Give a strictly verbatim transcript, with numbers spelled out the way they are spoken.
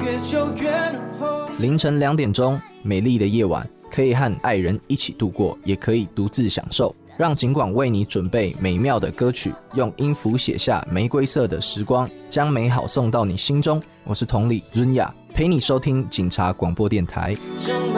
越久越浓厚。 凌晨两点钟，美丽的夜晚，可以和爱人一起度过，也可以独自享受。让尽管为你准备美妙的歌曲，用音符写下玫瑰色的时光，将美好送到你心中。我是同理润雅，陪你收听警察广播电台。